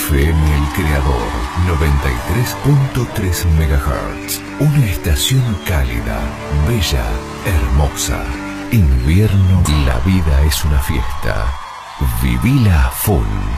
FM El Creador, 93.3 MHz. Una estación cálida, bella, hermosa. Invierno, la vida es una fiesta. Vivila a full.